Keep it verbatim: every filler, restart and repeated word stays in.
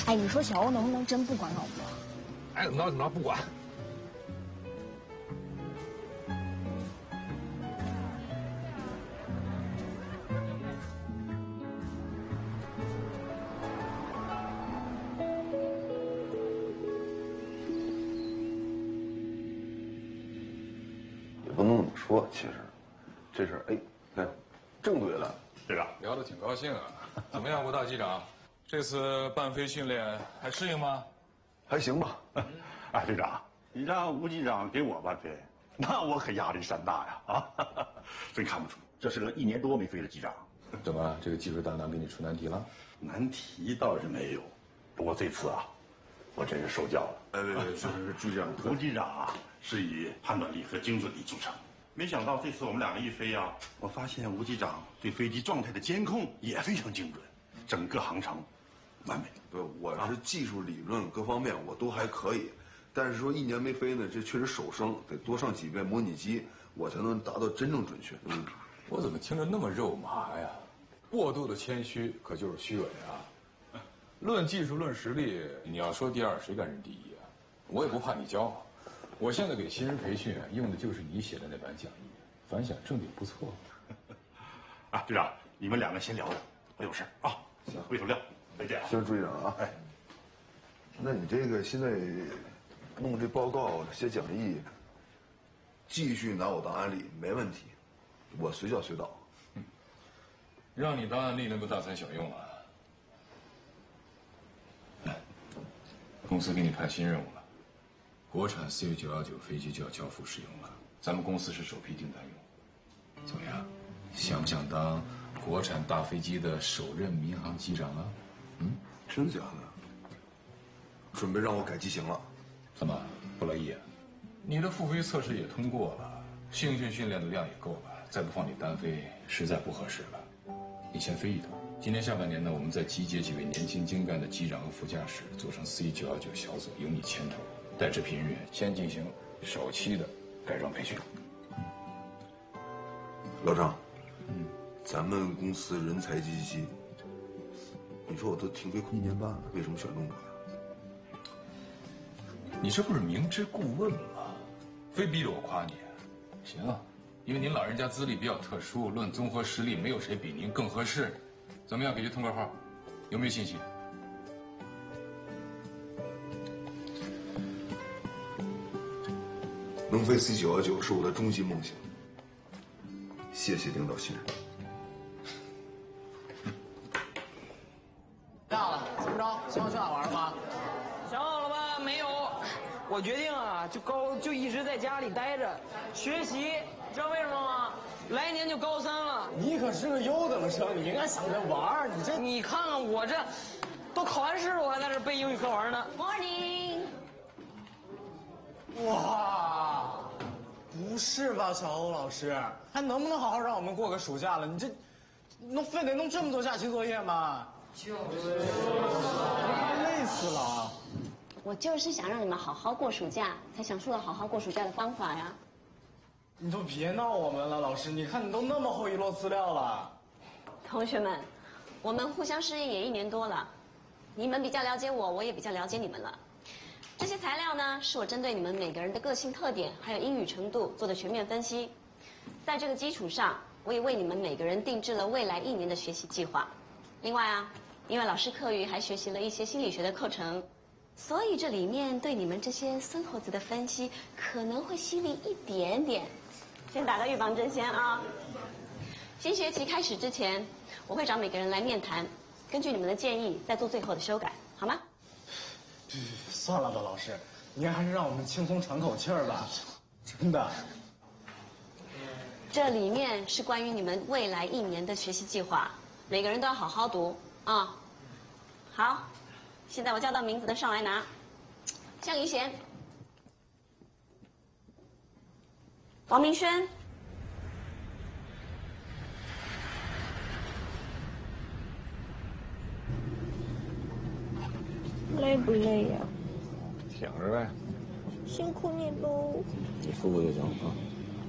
哎，你说小欧能不能真不管老婆？ 爱怎么着怎么着，不管。 也不能这么说，其实这事儿，哎，看正对了，队长聊得挺高兴啊。怎么样，吴大机长？这次伴飞训练还适应吗？ 还行吧。 哎，队长，你让吴机长给我伴飞，那我可压力山大呀！啊，真看不出这是个一年多没飞的机长。 怎么，这个技术大拿给你出难题了？ 难题倒是没有，不过这次啊，我真是受教了。 哎，对对，是是是，朱机长， 吴机长啊，是以判断力和精准力著称。没想到这次我们两个一飞啊，我发现吴机长对飞机状态的监控也非常精准，整个航程完美。 不是，我是技术理论各方面我都还可以，但是说一年没飞呢，这确实手生，得多上几遍模拟机，我才能达到真正准确。嗯， 我怎么听着那么肉麻呀？过度的谦虚可就是虚伪啊！论技术，论实力，你要说第二，谁敢认第一啊？我也不怕你骄傲。我现在给新人培训用的就是你写的那版讲义，反响正经不错。 啊，队长，你们两个先聊着，我有事啊。行，回头聊，再见。 行，朱机长啊。哎，那你这个现在弄这报告、写讲义，继续拿我当案例没问题，我随叫随到。 嗯，让你当案例能够大材小用啊。来，公司给你派新任务了。国产 C 九幺九飞机就要交付使用了，咱们公司是首批订单用，怎么样？想不想当国产大飞机的首任民航机长啊？嗯， 真假的？准备让我改机型了？ 怎么不乐意啊？你的复飞测试也通过了，新训训练的量也够了，再不放你单飞，实在不合适了。你先飞一趟。今年下半年呢，我们再集结几位年轻精干的机长和副驾驶，组成 C 九幺九小组，由你牵头。带制品人员先进行首期的改装培训。 老张，嗯，咱们公司人才济济，你说我都停飞一年半了，为什么选中我呀？ 你这不是明知故问吗？非逼着我夸你。行，因为您老人家资历比较特殊，论综合实力，没有谁比您更合适。怎么样，给句通个话，有没有信心？ 能飞 C 九幺九是我的终极梦想。谢谢领导信任。 到了，怎么着？想好去哪玩了吗？想好了吧？没有。我决定啊，就高就一直在家里待着学习，你知道为什么吗？来年就高三了。 你可是个优等生，你应该想着玩。你这， 你看看我这，都考完试了，我还在这背英语课文呢。 Morning。 哇，不是吧，小欧老师，还能不能好好让我们过个暑假了？你这，弄非得弄这么多假期作业吗？就是，快累死了啊！ 我就是想让你们好好过暑假，才想出了好好过暑假的方法呀。 你都别闹我们了，老师，你看你都那么厚一摞资料了。 同学们，我们互相适应也一年多了，你们比较了解我，我也比较了解你们了。这些材料呢，是我针对你们每个人的个性特点，还有英语程度做的全面分析。在这个基础上，我也为你们每个人定制了未来一年的学习计划。另外啊，因为老师课余还学习了一些心理学的课程，所以这里面对你们这些孙猴子的分析可能会犀利一点点。先打个预防针先啊。新学期开始之前，我会找每个人来面谈，根据你们的建议再做最后的修改，好吗？ 算了吧，老师，您还是让我们轻松喘口气儿吧。真的。 这里面是关于你们未来一年的学习计划，每个人都要好好读啊。好，现在我叫到名字的上来拿。向怡贤、王明轩、 累不累呀？ 挺着呗。 辛苦你喽。 你舒服就行啊。